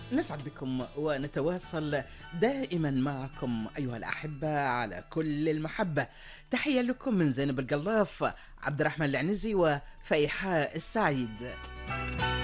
نسعد بكم ونتواصل دائما معكم أيها الأحبة على كل المحبة. تحية لكم من زينب القلاف، عبد الرحمن العنزي وفيحاء السعيد.